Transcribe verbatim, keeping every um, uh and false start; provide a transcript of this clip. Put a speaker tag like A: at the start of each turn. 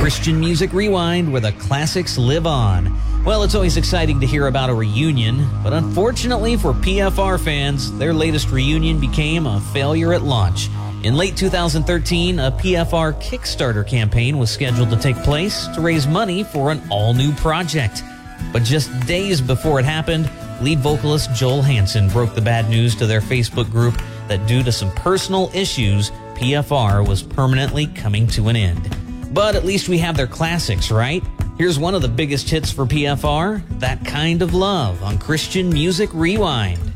A: Christian Music Rewind, where the classics live on. Well, it's always exciting to hear about a reunion, but unfortunately for P F R fans, their latest reunion became a failure at launch. In late two thousand thirteen, a P F R Kickstarter campaign was scheduled to take place to raise money for an all-new project. But just days before it happened, lead vocalist Joel Hansen broke the bad news to their Facebook group that due to some personal issues, P F R was permanently coming to an end. But at least we have their classics, right? Here's one of the biggest hits for P F R, That Kind of Love, on Christian Music Rewind.